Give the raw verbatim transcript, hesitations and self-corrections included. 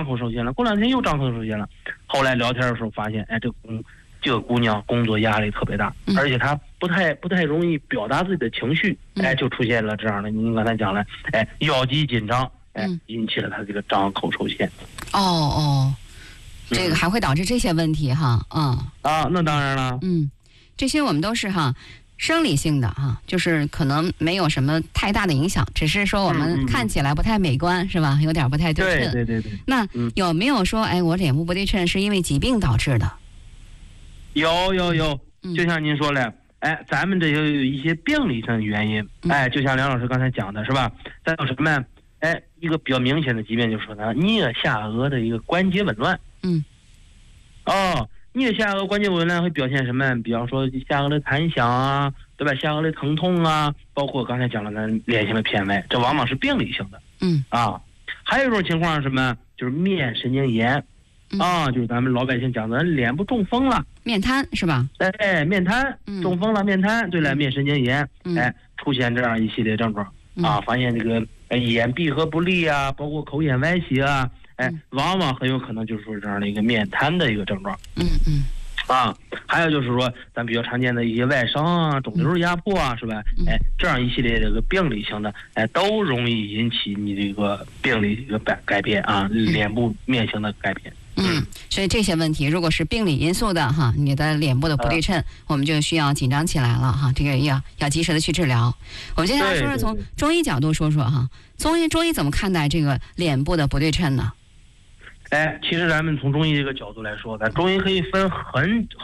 口受限了，过两天又张口受限了。后来聊天的时候发现，哎，这个工这个姑娘工作压力特别大，而且她不太不太容易表达自己的情绪，哎，就出现了这样的。您刚才讲了，哎，腰肌紧张，哎，引起了她这个张口受限。 哦哦，这个还会导致这些问题哈，嗯啊，那当然了， 嗯，这些我们都是哈。生理性的哈，就是可能没有什么太大的影响，只是说我们看起来不太美观，嗯嗯是吧？有点不太对称。 对对对对。 那有没有说，哎，我脸部不对称是因为疾病导致的？ 有有有，就像您说的，哎，咱们这有有一些病理性的原因，哎，就像梁老师刚才讲的是吧？再有什么？哎，一个比较明显的疾病就是说呢，颞下颚的一个关节紊乱。 嗯。 哦。颞下颚关节紊乱会表现什么？比方说下颚的弹响啊，对吧？下颚的疼痛啊，包括刚才讲了咱脸型的偏歪，这往往是病理性的。 嗯啊，还有一种情况是什么？就是面神经炎、嗯、啊，就是咱们老百姓讲的脸部中风了， 面瘫是吧？ 哎，面瘫，中风了，面瘫，对了，面神经炎， 嗯、 哎，出现这样一系列症状、嗯、啊，发现这个眼闭合不利啊，包括口眼歪斜啊。哎，往往很有可能就是说这样的一个面瘫的一个症状。 嗯嗯。 啊，还有就是说，咱比较常见的一些外伤啊、肿瘤压迫啊，是吧？哎，这样一系列这个病理性的，哎，都容易引起你这个病理一个改改变啊，脸部面型的改变。 嗯，所以这些问题如果是病理因素的哈，你的脸部的不对称，我们就需要紧张起来了哈，这个要要及时的去治疗。我们接下来说说从中医角度说说哈，中医中医怎么看待这个脸部的不对称呢？ 哎，其实咱们从中医这个角度来说，咱中医可以分很